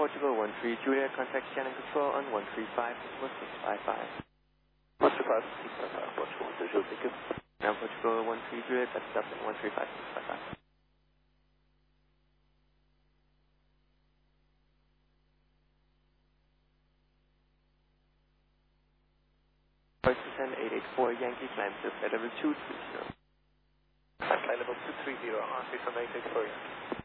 Portugal 13 Juliet, contact Shannon Control on 135 655. 135 655, Portugal 13 Juliet, thank you. Now Portugal 13 Juliet, that's Dublin 135 655. Person 884 Yankee climb to flight level 230. Flight level 230, answer from 884 Yankee.